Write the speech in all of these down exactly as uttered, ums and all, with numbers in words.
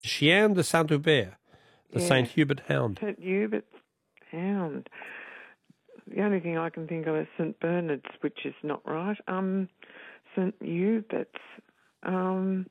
Chien de Saint-Hubert, the Yeah. Saint Hubert hound. Saint Hubert's hound. The only thing I can think of is Saint Bernard's, which is not right. Um, Saint Hubert's. Um,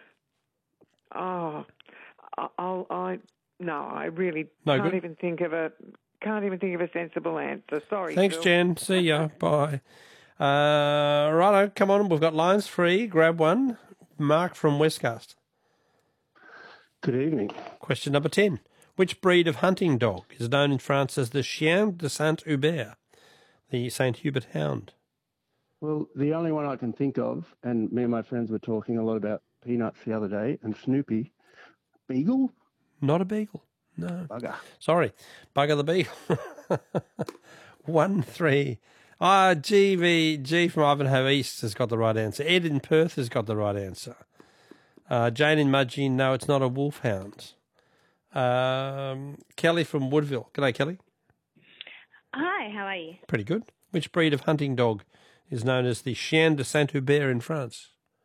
oh, I, I'll, I no, I really No can't good? even think of a can't even think of a sensible answer. Sorry. Thanks, Phil. Jen. See ya. Bye. Uh, righto, come on. We've got lines free. Grab one. Mark from Westcast. Good evening. Question number ten. Which breed of hunting dog is known in France as the Chien de Saint-Hubert, the Saint Hubert hound? Well, the only one I can think of, and me and my friends were talking a lot about Peanuts the other day, and Snoopy, Beagle? Not a beagle. No. Bugger. Sorry. Bugger the beagle. One, three. Ah, G V, G from Ivanhoe East has got the right answer. Ed in Perth has got the right answer. Uh, Jane in Mudgee, no, it's not a wolfhound. Um, Kelly from Woodville. G'day, Kelly. Hi, how are you? Pretty good. Which breed of hunting dog is known as the Chien de Saint-Hubert in France?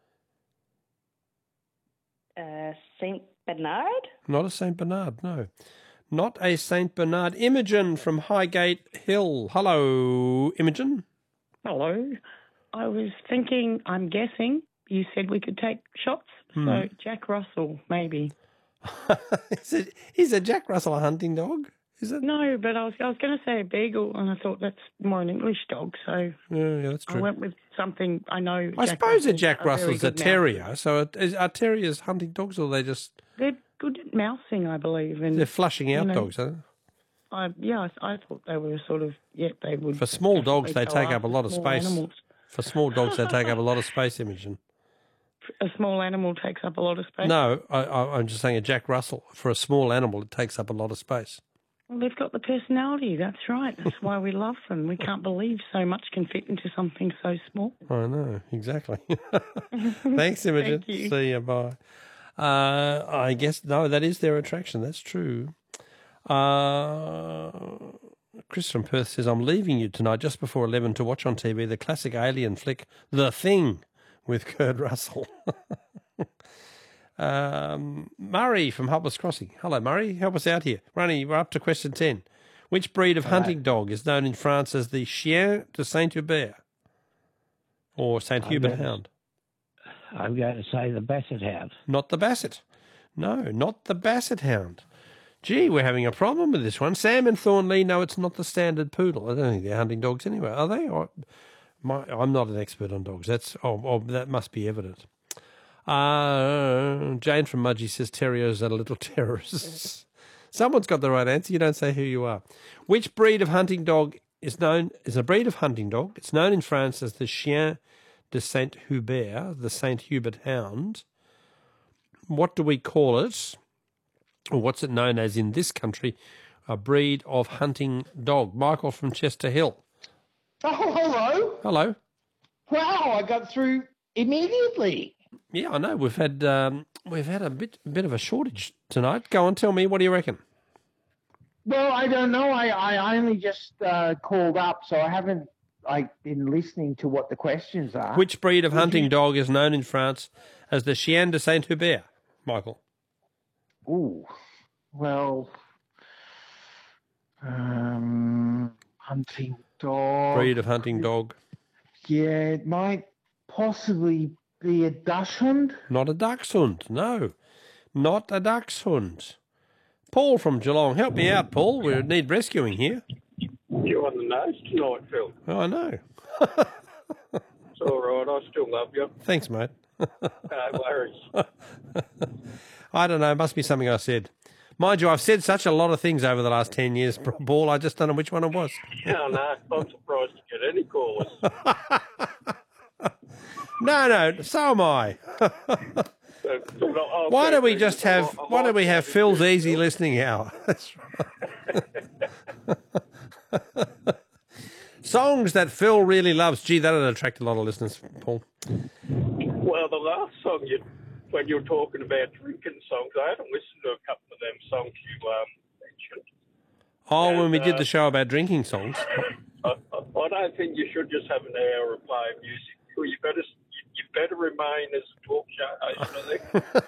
Uh, Saint Bernard? Not a Saint Bernard, no. Not a Saint Bernard. Imogen from Highgate Hill. Hello, Imogen. Hello. I was thinking, I'm guessing, you said we could take shots. Hmm. So Jack Russell, maybe. is, it, is a Jack Russell a hunting dog? Is it? No, but I was I was going to say a beagle, and I thought that's more an English dog, so Yeah, yeah, that's I true. went with something I know. I Jack suppose a Russell's Jack very Russell's a good mouse. terrier. So it, is, are terriers hunting dogs, or are they just They're good at mousing, I believe. And they're flushing out you know, dogs? Huh? I, yeah, I, I thought they were sort of, yeah, they would. For small dogs, they definitely take go up a after lot of small space. Animals. For small dogs, they take up a lot of space, Imogen. A small animal takes up a lot of space. No, I, I, I'm just saying a Jack Russell. For a small animal, it takes up a lot of space. Well, they've got the personality. That's right. That's why we love them. We can't believe so much can fit into something so small. I know, exactly. Thanks, Imogen. Thank you. See you, bye. Uh, I guess, no, that is their attraction. That's true. Uh, Chris from Perth says, I'm leaving you tonight just before eleven to watch on T V the classic alien flick, The Thing, with Kurt Russell. um, Murray from Helpless Crossing. Hello, Murray. Help us out here. Ronnie, we're up to question ten. Which breed of hunting dog is known in France as the Chien de Saint-Hubert or Saint Hubert hound? I'm going to say the Basset Hound. Not the Basset. No, not the Basset hound. Gee, we're having a problem with this one. Sam and Thornley, no, it's not the standard poodle. I don't think they're hunting dogs anyway, are they? Or, my, I'm not an expert on dogs. That's oh, oh that must be evident. Uh, Jane from Mudgee says terriers are little terrorists. Someone's got the right answer. You don't say who you are. Which breed of hunting dog is known is a breed of hunting dog? It's known in France as the Chien de Saint-Hubert, the Saint Hubert hound. What do we call it? Or what's it known as in this country? A breed of hunting dog. Michael from Chester Hill. Oh, hello. Hello. Wow, I got through immediately. Yeah, I know. We've had um, we've had a bit bit of a shortage tonight. Go on, tell me. What do you reckon? Well, I don't know. I, I only just uh, called up, so I haven't like been listening to what the questions are. Which breed of Would hunting you- dog is known in France as the Chien de Saint-Hubert, Michael? Ooh, well, um, hunting dog. Breed of hunting dog. Yeah, it might possibly be a dachshund. Not a dachshund, no. Not a dachshund. Paul from Geelong. Help me out, Paul. We need rescuing here. You're on the nose tonight, Phil. Oh, I know. It's all right. I still love you. Thanks, mate. No worries. I don't know. It must be something I said. Mind you, I've said such a lot of things over the last ten years, Paul. I just don't know which one it was. Oh, no. I'm surprised to get any callers. No, no. So am I. Why don't we just have? Why don't we have Phil's easy listening hour? That's right. Songs that Phil really loves. Gee, that'll attract a lot of listeners, Paul. Well, the last song you, when you were talking about drinking songs, I haven't listened to a couple of them songs you um, mentioned. Oh, And, when we did uh, the show about drinking songs. I, I, I don't think you should just have an hour of playing music. You better, you, you better remain as a talk show host, I think.